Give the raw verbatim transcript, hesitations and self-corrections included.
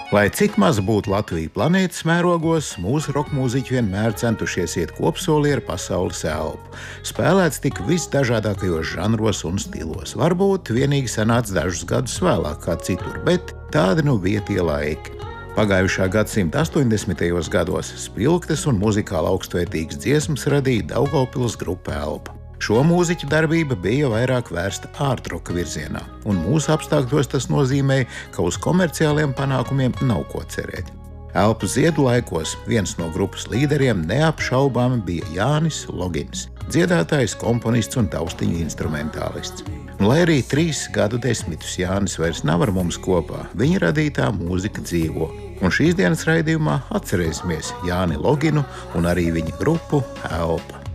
Lai cik maz būtu Latvija planētas mērogos, mūsu rokmūziķi vienmēr centušies iet kopsolī ar pasaules elpu. Spēlēts tik visdažādākajos žanros un stilos. Varbūt vienīgi sanāca dažus gadus vēlāk kā citur, bet tādi nu bija tie laiki. Pagājušā gadsimta astoņdesmitajos gados spilgtas un muzikāli augstvērtīgas dziesmas radīja Daugavpils grupa Elpa. Šo mūziķu darbība bija vairāk vērsta ārtroka virzienā, un mūsu apstākļos tas nozīmēja, ka uz komerciāliem panākumiem nav ko cerēt. Elpu ziedu laikos viens no grupas līderiem neapšaubāmi bija Jānis Logins, dziedātājs, komponists un taustiņu instrumentālists. Un, lai arī trīs gadu desmitus Jānis vairs nav ar mums kopā, viņa radītā mūzika dzīvo. Un šīs dienas raidījumā atcerēsimies Jāni Loginu un arī viņa grupu Elpa.